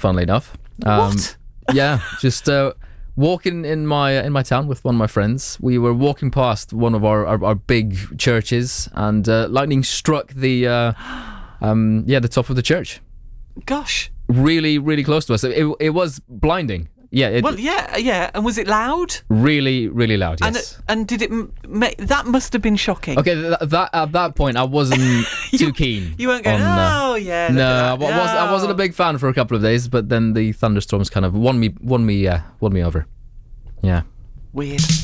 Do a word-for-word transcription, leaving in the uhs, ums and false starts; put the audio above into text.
funnily enough. Um, What? Yeah, just uh, walking in my in my town with one of my friends. We were walking past one of our, our, our big churches, and uh, lightning struck the uh, um, yeah the top of the church. Gosh. Really, really close to us. It, it was blinding. Yeah, it, Well, yeah, yeah. And was it loud? really, really loud. Yes. And and did it? m- ma- That must have been shocking. Okay, th- that at that point I wasn't too keen. You weren't going, on, uh, oh yeah. look No, at I, that. wa- was, I wasn't a No. big fan for a couple of days, but then the thunderstorms kind of won me, won me, uh, won me over. Yeah. Weird.